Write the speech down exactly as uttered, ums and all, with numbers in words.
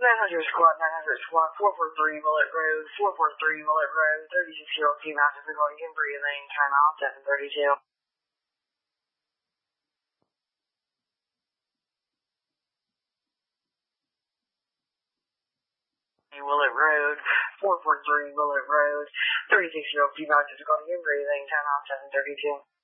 nine hundred squad, nine hundred squad, four four three Bullet Road, four four three Bullet Road, thirty-six year old female difficulty in breathing, turn off seven thirty-two. Willett Road, four four three Willett Road, thirty-six year old female difficulty in breathing, turn off seven thirty-two.